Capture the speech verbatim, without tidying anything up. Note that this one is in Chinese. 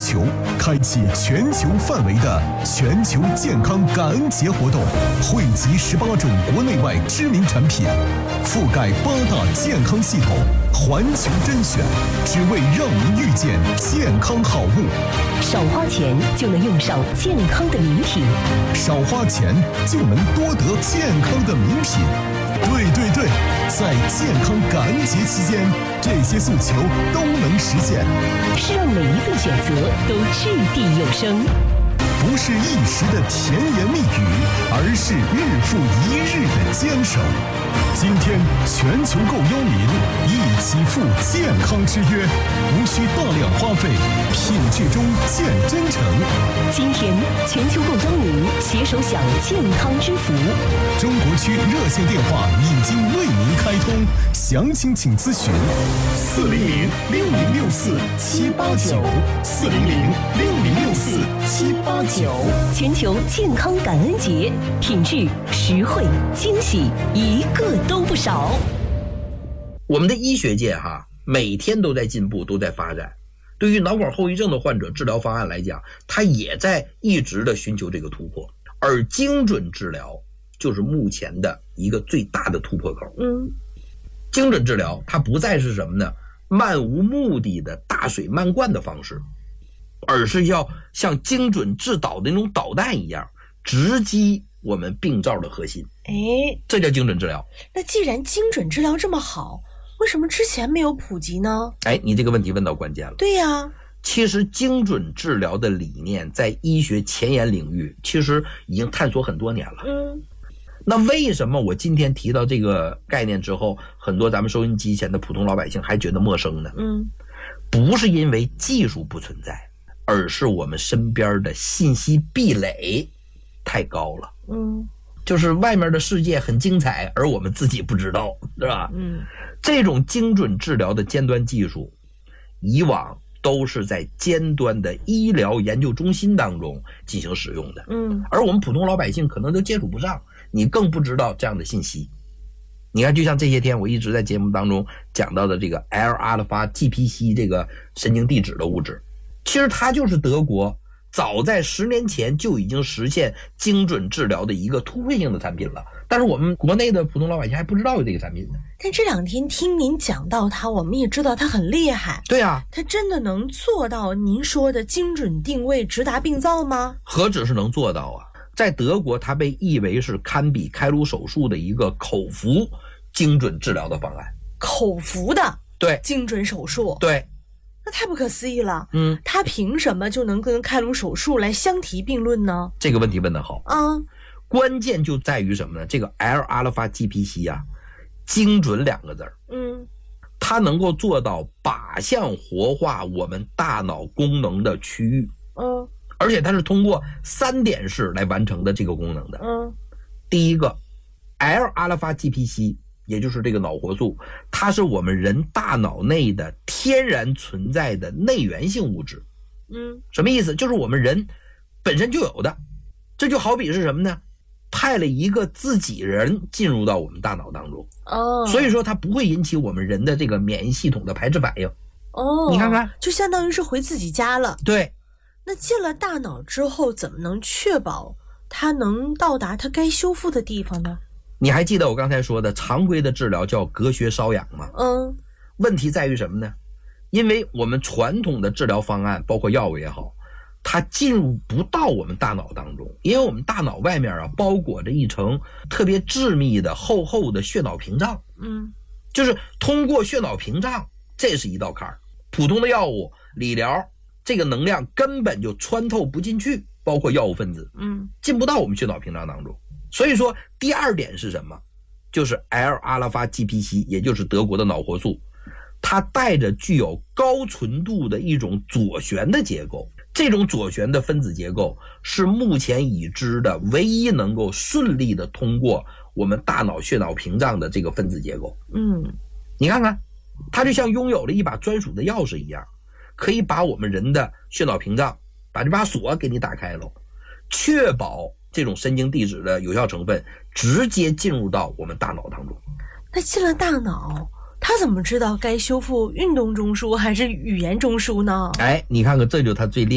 球，开启全球范围的全球健康感恩节活动，汇集十八种国内外知名产品，覆盖八大健康系统，环球甄选，只为让您遇见健康好物。 少花钱就能用上健康的名品， 少花钱就能多得健康的名品。对对对，在健康感恩节期间，这些诉求都能实现， 是让每一份选择都掷地有声， 不是一时的甜言蜜语，而是日复一日的坚守。今天全球购邀您一起赴健康之约，无需大量花费，品质中见真诚。 今天全球购邀您携手享健康之福。 中国区热线电话已经为您开通，详情请咨询四零零六零六四七八九四零零六零六四七八九。 全球健康感恩节，品质、实惠、惊喜，一个都不少。 我们的医学界哈，每天都在进步，都在发展。对于脑管后遗症的患者，治疗方案来讲，它也在一直的寻求这个突破。而精准治疗就是目前的一个最大的突破口。 嗯， 精准治疗它不再是什么呢？漫无目的的大水漫灌的方式，而是要像精准制导的那种导弹一样，直击我们病灶的核心。 哎， 这叫精准治疗。 那既然精准治疗这么好，为什么之前没有普及呢？ 哎，你这个问题问到关键了。 对呀， 其实精准治疗的理念在医学前沿领域其实已经探索很多年了。 嗯， 那为什么我今天提到这个概念之后，很多咱们收音机前的普通老百姓还觉得陌生呢？ 嗯， 不是因为技术不存在，而是我们身边的信息壁垒太高了。 嗯， 就是外面的世界很精彩，而我们自己不知道，是吧？ 嗯， 这种精准治疗的尖端技术，以往都是在尖端的医疗研究中心当中进行使用的。 嗯， 而我们普通老百姓可能都接触不上，你更不知道这样的信息。你看，就像这些天我一直在节目当中讲到的这个 L 阿尔法 G P C 这个神经递质的物质，其实它就是德国早在十年前就已经实现精准治疗的一个突破性的产品了，但是我们国内的普通老百姓还不知道有这个产品呢。 但这两天听您讲到它，我们也知道它很厉害。 对啊， 它真的能做到您说的精准定位，直达病灶吗？ 何止是能做到啊，在德国它被译为是堪比开颅手术的一个口服精准治疗的方案。 口服的对精准手术， 对， 那太不可思议了。 嗯， 它凭什么就能跟开颅手术来相提并论呢？ 这个问题问得好啊， 关键就在于什么呢？这个 L 阿尔法 G P C 啊，精准两个字儿， 嗯， 它能够做到靶向活化我们大脑功能的区域， 嗯， 而且它是通过三点式来完成的这个功能的。 嗯， 第一个 L 阿尔法 G P C， 也就是这个脑活素，它是我们人大脑内的天然存在的内源性物质。 嗯， 什么意思？就是我们人本身就有的。这就好比是什么呢？派了一个自己人进入到我们大脑当中， 哦， 所以说它不会引起我们人的这个免疫系统的排斥反应。 哦， 你看看， 就相当于是回自己家了。 对， 那进了大脑之后，怎么能确保它能到达它该修复的地方呢？ 你还记得我刚才说的常规的治疗叫隔靴搔痒吗？ 嗯， 问题在于什么呢？因为我们传统的治疗方案，包括药物也好，它进入不到我们大脑当中，因为我们大脑外面啊包裹着一层特别致密的厚厚的血脑屏障。 嗯， 就是通过血脑屏障，这是一道坎儿。普通的药物理疗，这个能量根本就穿透不进去，包括药物分子， 嗯， 进不到我们血脑屏障当中。所以说，第二点是什么？就是 L 阿尔法 G P C， 也就是德国的脑活素，它带着具有高纯度的一种左旋的结构。这种左旋的分子结构是目前已知的唯一能够顺利的通过我们大脑血脑屏障的这个分子结构。 嗯， 你看看，它就像拥有了一把专属的钥匙一样，可以把我们人的血脑屏障，把这把锁给你打开了，确保这种神经递质的有效成分直接进入到我们大脑当中。 那进了大脑，他怎么知道该修复运动中枢还是语言中枢呢？ 哎，你看看，这就是他最厉害